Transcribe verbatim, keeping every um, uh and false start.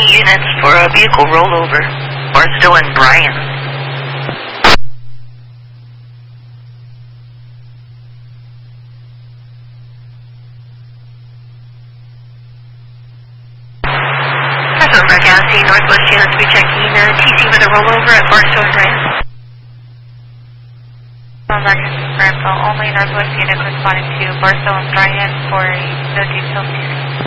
any units for a vehicle rollover. Barstow and Bryan. Over Galaxy, Northwest units, we checking uh, T C with a rollover at Barstow and Bryan. Emergency for info, only Northwest units responding to Barstow and Bryan for a no details.